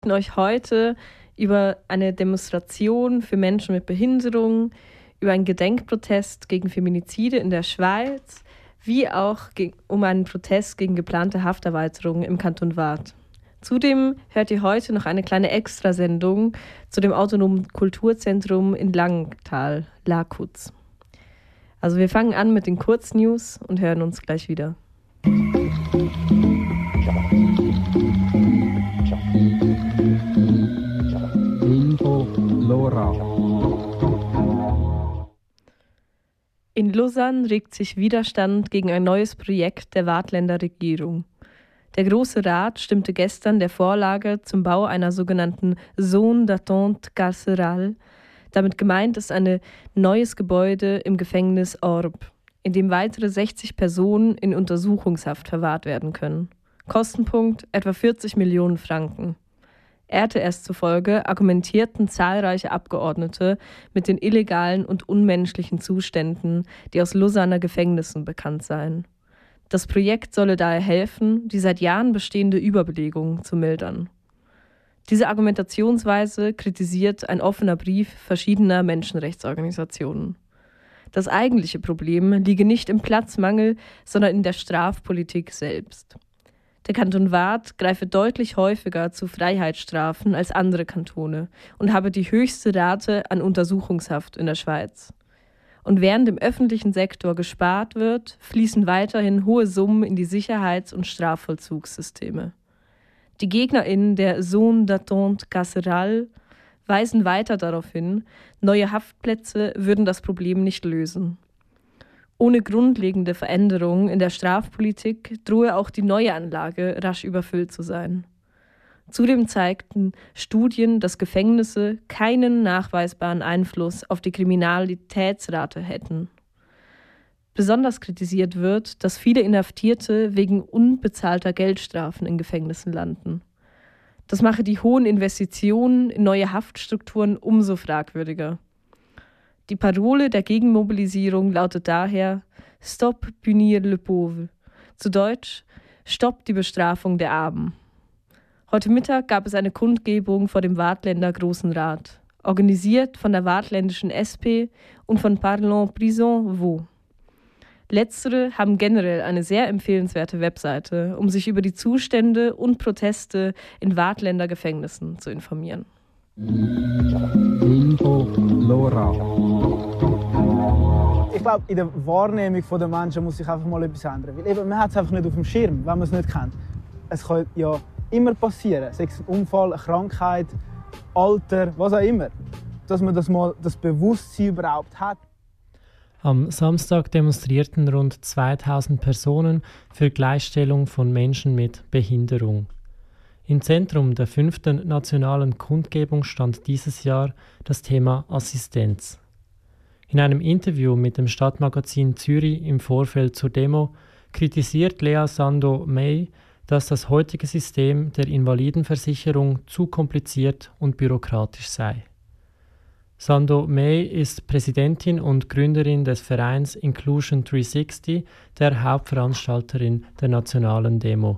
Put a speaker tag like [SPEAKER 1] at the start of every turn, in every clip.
[SPEAKER 1] berichten euch heute über eine Demonstration für Menschen mit Behinderung, über einen Gedenkprotest gegen Feminizide in der Schweiz, wie auch um einen Protest gegen geplante Hafterweiterungen im Kanton Waadt. Zudem hört ihr heute noch eine kleine Extrasendung zu dem autonomen Kulturzentrum in Langenthal, Lakutz. Also wir fangen an mit den Kurznews und hören uns gleich wieder.
[SPEAKER 2] Info Lora.
[SPEAKER 1] In Lausanne regt sich Widerstand gegen ein neues Projekt der Waadtländer Regierung. Der Grosse Rat stimmte gestern der Vorlage zum Bau einer sogenannten Zone d'attente carcérale. Damit gemeint ist ein neues Gebäude im Gefängnis Orb, in dem weitere 60 Personen in Untersuchungshaft verwahrt werden können. Kostenpunkt etwa 40 Millionen Franken. RTS zufolge argumentierten zahlreiche Abgeordnete mit den illegalen und unmenschlichen Zuständen, die aus Lausanner Gefängnissen bekannt seien. Das Projekt solle daher helfen, die seit Jahren bestehende Überbelegung zu mildern. Diese Argumentationsweise kritisiert ein offener Brief verschiedener Menschenrechtsorganisationen. Das eigentliche Problem liege nicht im Platzmangel, sondern in der Strafpolitik selbst. Der Kanton Waadt greife deutlich häufiger zu Freiheitsstrafen als andere Kantone und habe die höchste Rate an Untersuchungshaft in der Schweiz. Und während im öffentlichen Sektor gespart wird, fließen weiterhin hohe Summen in die Sicherheits- und Strafvollzugssysteme. Die GegnerInnen der Zone d'attente carcérale weisen weiter darauf hin, neue Haftplätze würden das Problem nicht lösen. Ohne grundlegende Veränderungen in der Strafpolitik drohe auch die neue Anlage rasch überfüllt zu sein. Zudem zeigten Studien, dass Gefängnisse keinen nachweisbaren Einfluss auf die Kriminalitätsrate hätten. Besonders kritisiert wird, dass viele Inhaftierte wegen unbezahlter Geldstrafen in Gefängnissen landen. Das mache die hohen Investitionen in neue Haftstrukturen umso fragwürdiger. Die Parole der Gegenmobilisierung lautet daher Stop punir le pauvre, zu Deutsch Stopp die Bestrafung der Armen. Heute Mittag gab es eine Kundgebung vor dem Waadtländer Grossen Rat, organisiert von der waadtländischen SP und von Parlons Prison Vaud. Letztere haben generell eine sehr empfehlenswerte Webseite, um sich über die Zustände und Proteste in Waadtländer Gefängnissen zu informieren.
[SPEAKER 2] Info Lora.
[SPEAKER 3] Ich glaube, in der Wahrnehmung der Menschen muss sich einfach mal etwas ändern. Weil eben, man hat es einfach nicht auf dem Schirm, wenn man es nicht kennt. Es kann ja immer passieren, sei es ein Unfall, eine Krankheit, Alter, was auch immer. Dass man das Bewusstsein überhaupt hat.
[SPEAKER 4] Am Samstag demonstrierten rund 2000 Personen für Gleichstellung von Menschen mit Behinderung. Im Zentrum der 5. nationalen Kundgebung stand dieses Jahr das Thema Assistenz. In einem Interview mit dem Stadtmagazin Zürich im Vorfeld zur Demo kritisiert Lea Sando-May, dass das heutige System der Invalidenversicherung zu kompliziert und bürokratisch sei. Sando-May ist Präsidentin und Gründerin des Vereins Inclusion 360, der Hauptveranstalterin der nationalen Demo.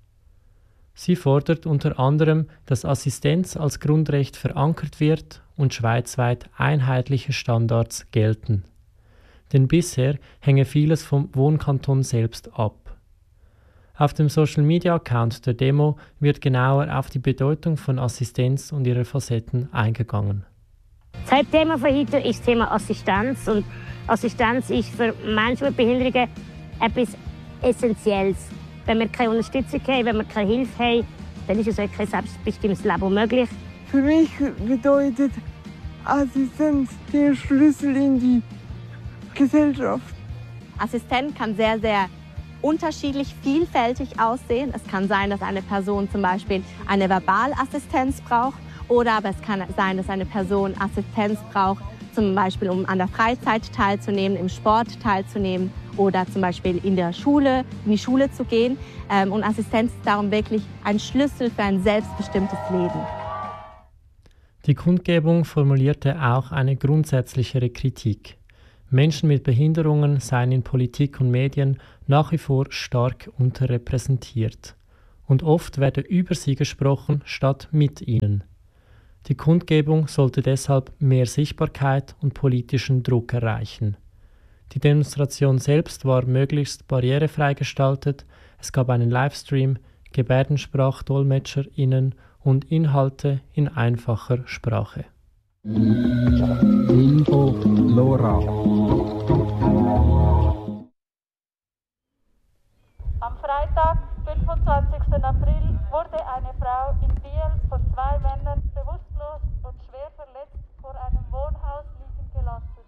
[SPEAKER 4] Sie fordert unter anderem, dass Assistenz als Grundrecht verankert wird und schweizweit einheitliche Standards gelten. Denn bisher hänge vieles vom Wohnkanton selbst ab. Auf dem Social-Media-Account der Demo wird genauer auf die Bedeutung von Assistenz und ihre Facetten eingegangen.
[SPEAKER 5] Das Hauptthema von heute ist das Thema Assistenz. Und Assistenz ist für Menschen mit Behinderungen etwas Essentielles. Wenn wir keine Unterstützung haben, wenn wir keine Hilfe haben, dann ist es kein selbstbestimmtes Leben möglich.
[SPEAKER 6] Für mich bedeutet Assistenz der Schlüssel in die Gesellschaft.
[SPEAKER 7] Assistenz kann sehr, sehr unterschiedlich vielfältig aussehen. Es kann sein, dass eine Person zum Beispiel eine Verbalassistenz braucht. Oder aber es kann sein, dass eine Person Assistenz braucht, zum Beispiel um an der Freizeit teilzunehmen, im Sport teilzunehmen oder zum Beispiel in die Schule zu gehen. Und Assistenz ist darum wirklich ein Schlüssel für ein selbstbestimmtes Leben.
[SPEAKER 4] Die Kundgebung formulierte auch eine grundsätzlichere Kritik. Menschen mit Behinderungen seien in Politik und Medien nach wie vor stark unterrepräsentiert. und oft werde über sie gesprochen statt mit ihnen. Die Kundgebung sollte deshalb mehr Sichtbarkeit und politischen Druck erreichen. Die Demonstration selbst war möglichst barrierefrei gestaltet, es gab einen Livestream, GebärdensprachdolmetscherInnen und Inhalte in einfacher Sprache.
[SPEAKER 2] Info Lora.
[SPEAKER 8] Am Freitag, 25. April, wurde eine Frau in Biel von 2 Männern bewusstlos und schwer verletzt vor einem Wohnhaus liegen gelassen.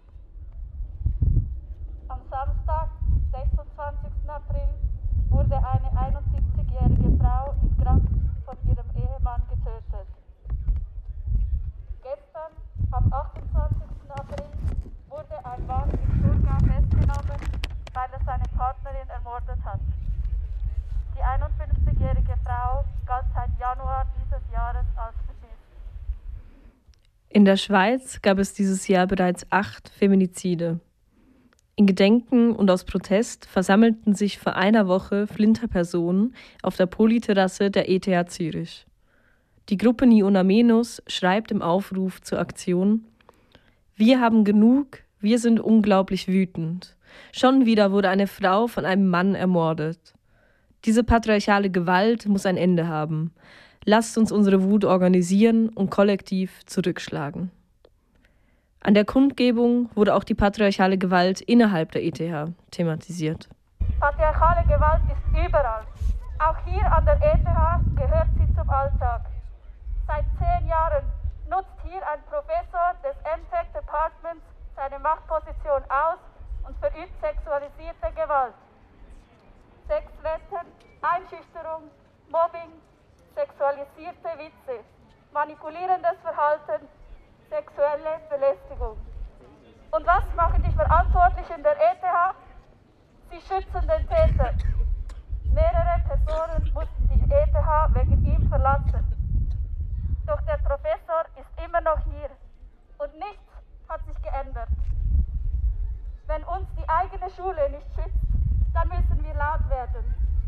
[SPEAKER 8] Am Samstag, 26. April, wurde eine 71-jährige Frau in Graft von ihrem Ehemann getötet. Gestern, am 28. April, wurde ein Mann im Thurgau festgenommen, weil er seine Partnerin ermordet hat. Die 51-jährige Frau galt seit Januar dieses Jahres als vermisst.
[SPEAKER 1] In der Schweiz gab es dieses Jahr bereits 8 Feminizide. In Gedenken und aus Protest versammelten sich vor einer Woche Flinterpersonen auf der Polyterrasse der ETH Zürich. Die Gruppe Ni Una Menos schreibt im Aufruf zur Aktion: Wir haben genug, wir sind unglaublich wütend. Schon wieder wurde eine Frau von einem Mann ermordet. Diese patriarchale Gewalt muss ein Ende haben. Lasst uns unsere Wut organisieren und kollektiv zurückschlagen. An der Kundgebung wurde auch die patriarchale Gewalt innerhalb der ETH thematisiert.
[SPEAKER 8] Patriarchale Gewalt ist überall. Auch hier an der ETH gehört sie zum Alltag. Seit 10 Jahren nutzt hier ein Professor des MTech Departments seine Machtposition aus und verübt sexualisierte Gewalt. Sexwetten, Einschüchterung, Mobbing, sexualisierte Witze, manipulierendes Verhalten, sexuelle Belästigung. Und was machen die Verantwortlichen der ETH? Sie schützen den Täter. Mehrere Personen mussten die ETH wegen ihm verlassen. Doch der Professor ist immer noch hier und nichts hat sich geändert. Wenn uns die eigene Schule nicht schützt, dann müssen wir laut werden.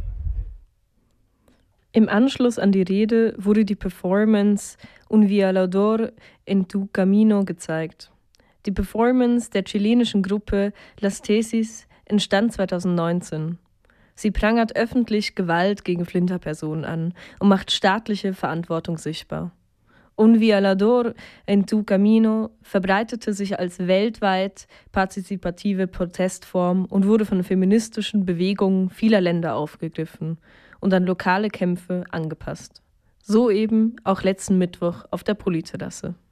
[SPEAKER 1] Im Anschluss an die Rede wurde die Performance Un Violador en tu Camino gezeigt. Die Performance der chilenischen Gruppe Las Tesis entstand 2019. Sie prangert öffentlich Gewalt gegen Flinterpersonen an und macht staatliche Verantwortung sichtbar. Un Violador en tu Camino verbreitete sich als weltweit partizipative Protestform und wurde von feministischen Bewegungen vieler Länder aufgegriffen und an lokale Kämpfe angepasst. So eben auch letzten Mittwoch auf der Polyterrasse.